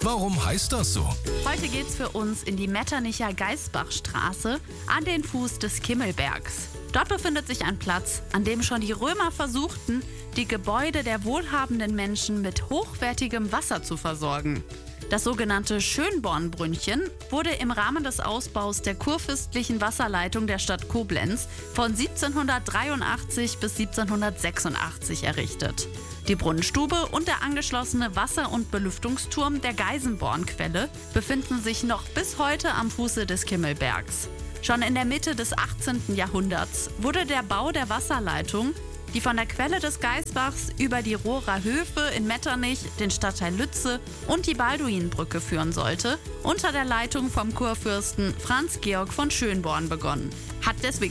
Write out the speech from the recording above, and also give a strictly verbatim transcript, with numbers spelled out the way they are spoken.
Warum heißt das so? Heute geht's für uns in die Metternicher Geisbachstraße an den Fuß des Kimmelbergs. Dort befindet sich ein Platz, an dem schon die Römer versuchten, die Gebäude der wohlhabenden Menschen mit hochwertigem Wasser zu versorgen. Das sogenannte Schönbornbrünnchen wurde im Rahmen des Ausbaus der kurfürstlichen Wasserleitung der Stadt Koblenz von siebzehnhundertdreiundachtzig bis siebzehnhundertsechsundachtzig errichtet. Die Brunnenstube und der angeschlossene Wasser- und Belüftungsturm der Geisenbornquelle befinden sich noch bis heute am Fuße des Kimmelbergs. Schon in der Mitte des achtzehnten Jahrhunderts wurde der Bau der Wasserleitung, die von der Quelle des Geisbachs über die Rohrer Höfe in Metternich, den Stadtteil Lütze und die Balduinbrücke führen sollte, unter der Leitung vom Kurfürsten Franz Georg von Schönborn begonnen. Hat deswegen